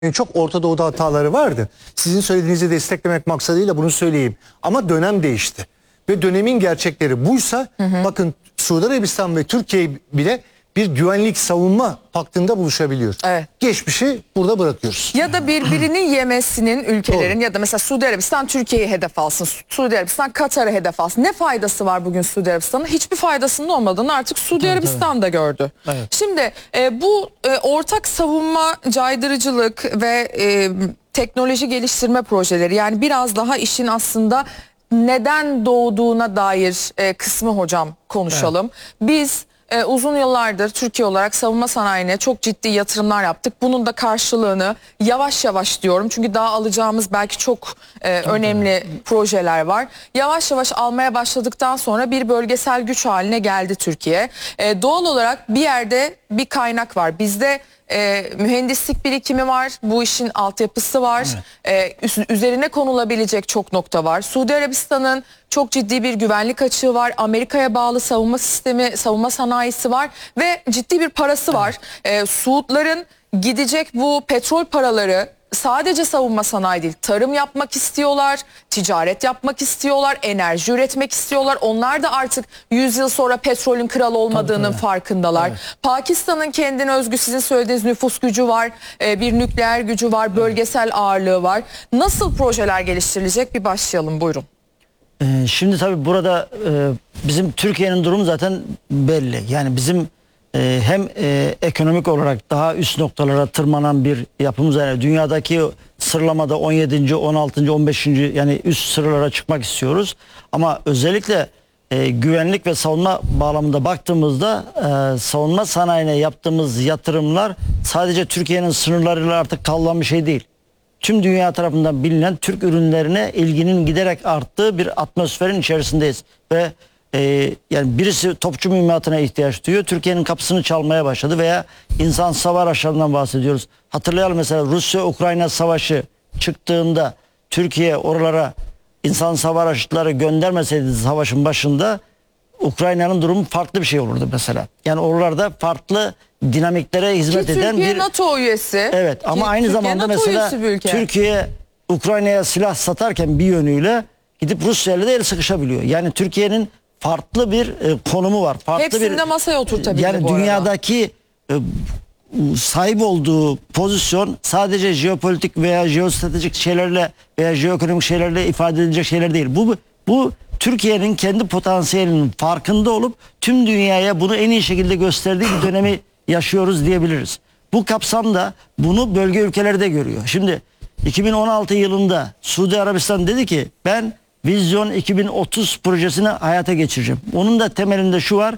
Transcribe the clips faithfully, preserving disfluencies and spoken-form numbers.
çok Orta Doğu'da hataları vardı. Sizin söylediğinizi desteklemek maksadıyla bunu söyleyeyim. Ama dönem değişti. Ve dönemin gerçekleri buysa hı hı. bakın Suudi Arabistan ve Türkiye bile bir güvenlik savunma paktında buluşabiliyor. Evet. Geçmişi burada bırakıyoruz. Ya da birbirini yemesinin ülkelerin Doğru. ya da mesela Suudi Arabistan Türkiye'yi hedef alsın. Suudi Arabistan Katar'ı hedef alsın. Ne faydası var bugün Suudi Arabistan'ın? Hiçbir faydasının olmadığını artık Suudi evet, Arabistan evet. da gördü. Evet. Şimdi e, bu e, ortak savunma, caydırıcılık ve e, teknoloji geliştirme projeleri, yani biraz daha işin aslında neden doğduğuna dair e, kısmı hocam konuşalım. Evet. Biz Ee, uzun yıllardır Türkiye olarak savunma sanayine çok ciddi yatırımlar yaptık. Bunun da karşılığını yavaş yavaş diyorum. Çünkü daha alacağımız belki çok e, önemli projeler var. Yavaş yavaş almaya başladıktan sonra bir bölgesel güç haline geldi Türkiye. E, doğal olarak bir yerde bir kaynak var. Bizde e, mühendislik birikimi var. Bu işin altyapısı var. Evet. E, üzerine konulabilecek çok nokta var. Suudi Arabistan'ın çok ciddi bir güvenlik açığı var. Amerika'ya bağlı savunma sistemi, savunma sanayisi var ve ciddi bir parası var. Evet. E, Suudların gidecek bu petrol paraları sadece savunma sanayi değil, tarım yapmak istiyorlar, ticaret yapmak istiyorlar, enerji üretmek istiyorlar. Onlar da artık yüz yıl sonra petrolün kral olmadığının tabii, tabii. farkındalar. Evet. Pakistan'ın kendine özgü, sizin söylediğiniz nüfus gücü var, bir nükleer gücü var, bölgesel ağırlığı var. Nasıl projeler geliştirilecek, bir başlayalım, buyurun. Şimdi tabii burada bizim Türkiye'nin durumu zaten belli. Yani bizim hem ekonomik olarak daha üst noktalara tırmanan bir yapımız var. Dünyadaki sıralamada on yedinci on altıncı on beşinci yani üst sıralara çıkmak istiyoruz. Ama özellikle güvenlik ve savunma bağlamında baktığımızda savunma sanayine yaptığımız yatırımlar sadece Türkiye'nin sınırlarıyla artık kalınan bir şey değil. Tüm dünya tarafından bilinen Türk ürünlerine ilginin giderek arttığı bir atmosferin içerisindeyiz. Ve e, yani birisi topçu mühimmatına ihtiyaç duyuyor. Türkiye'nin kapısını çalmaya başladı veya insan hava araçlarından bahsediyoruz. Hatırlayalım, mesela Rusya-Ukrayna savaşı çıktığında Türkiye oralara insan hava araçları göndermeseydi savaşın başında, Ukrayna'nın durumu farklı bir şey olurdu mesela. Yani oralarda farklı dinamiklere hizmet Ki eden Türkiye bir NATO üyesi. Evet, ama Ki aynı Türkiye zamanda NATO mesela Türkiye Ukrayna'ya silah satarken bir yönüyle gidip Rusya'yla da el sıkışabiliyor. Yani Türkiye'nin farklı bir e, konumu var. Farklı Hepsini bir, de masaya oturtabildi yani bu dünyadaki e, sahip olduğu pozisyon sadece jeopolitik veya jeostratejik şeylerle veya jeoekonomik şeylerle ifade edilecek şeyler değil. Bu bu Türkiye'nin kendi potansiyelinin farkında olup tüm dünyaya bunu en iyi şekilde gösterdiği bir dönemi yaşıyoruz diyebiliriz. Bu kapsamda bunu bölge ülkeleri de görüyor. Şimdi iki bin on altı yılında Suudi Arabistan dedi ki ben Vizyon iki bin otuz projesini hayata geçireceğim. Onun da temelinde şu var,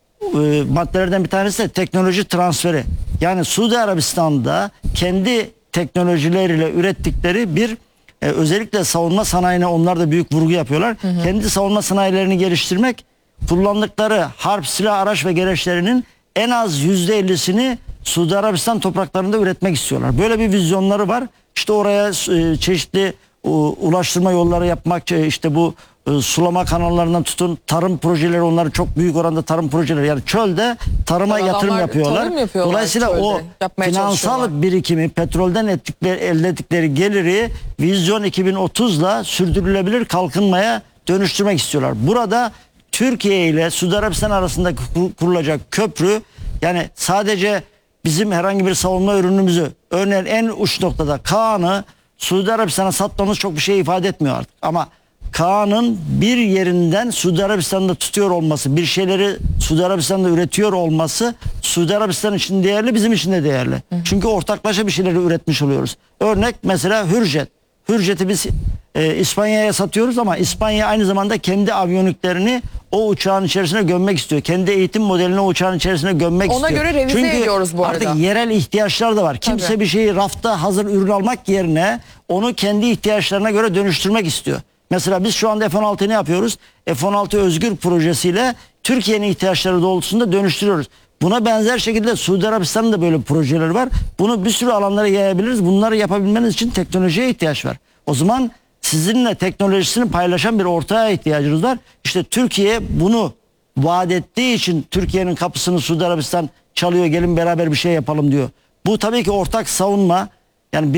e, maddelerden bir tanesi de teknoloji transferi. Yani Suudi Arabistan'da kendi teknolojileriyle ürettikleri bir e, özellikle savunma sanayine onlar da büyük vurgu yapıyorlar. Hı hı. Kendi savunma sanayilerini geliştirmek, kullandıkları harp, silah, araç ve gereçlerinin en az yüzde ellisini Suudi Arabistan topraklarında üretmek istiyorlar. Böyle bir vizyonları var. İşte oraya e, çeşitli e, ulaştırma yolları yapmak, e, işte bu e, sulama kanallarından tutun tarım projeleri, onların çok büyük oranda tarım projeleri. Yani çölde tarıma Adamlar yatırım yapıyorlar. Tarım yapıyorlar. Dolayısıyla çölde o finansal birikimi, petrolden ettikleri, elde ettikleri geliri Vizyon iki bin otuzla sürdürülebilir kalkınmaya dönüştürmek istiyorlar. Burada Türkiye ile Suudi Arabistan arasında kurulacak köprü, yani sadece bizim herhangi bir savunma ürünümüzü, örneğin en uç noktada Kaan'ı Suudi Arabistan'a satmamız çok bir şey ifade etmiyor artık. Ama Kaan'ın bir yerinden Suudi Arabistan'da tutuyor olması, bir şeyleri Suudi Arabistan'da üretiyor olması Suudi Arabistan için değerli, bizim için de değerli. Hı hı. Çünkü ortaklaşa bir şeyleri üretmiş oluyoruz. Örnek mesela Hürjet. Hürjet'i biz e, İspanya'ya satıyoruz ama İspanya aynı zamanda kendi aviyoniklerini o uçağın içerisine gömmek istiyor. Kendi eğitim modelini o uçağın içerisine gömmek Ona istiyor. Ona göre revize Çünkü ediyoruz bu arada. artık yerel ihtiyaçlar da var. Kimse Tabii. bir şeyi rafta hazır ürün almak yerine onu kendi ihtiyaçlarına göre dönüştürmek istiyor. Mesela biz şu anda F on altı ne yapıyoruz? F on altı Özgür projesiyle Türkiye'nin ihtiyaçları doğrultusunda dönüştürüyoruz. Buna benzer şekilde Suudi Arabistan'ın da böyle projeleri var. Bunu bir sürü alanlara yayabiliriz. Bunları yapabilmeniz için teknolojiye ihtiyaç var. O zaman sizinle teknolojisini paylaşan bir ortağa ihtiyacınız var. İşte Türkiye bunu vaat ettiği için Türkiye'nin kapısını Suudi Arabistan çalıyor, gelin beraber bir şey yapalım diyor. Bu tabii ki ortak savunma, Yani